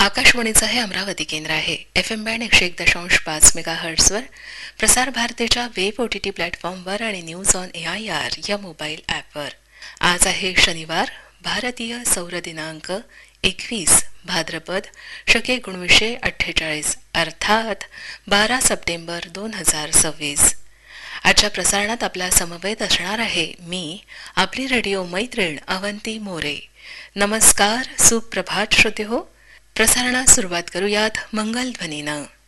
आकाशवाणीचं हे अमरावती केंद्र आहे. FM बँड 101.5 मेगाहर्ट्झवर, प्रसार भारतीच्या वेब OTT प्लॅटफॉर्मवर आणि न्यूज ऑन AIR या मोबाईल ॲपवर. आज आहे शनिवार, भारतीय सौर दिनांक 21 भाद्रपद शके 1948 अर्थात 12 सप्टेंबर 2026. आजच्या प्रसारणात आपला समवेत असणार आहे मी, आपली रेडिओ मैत्रीण अवंती मोरे. नमस्कार, सुप्रभात श्रोते हो. प्रसारणास सुरुवात करूयात मंगल ध्वनीनं.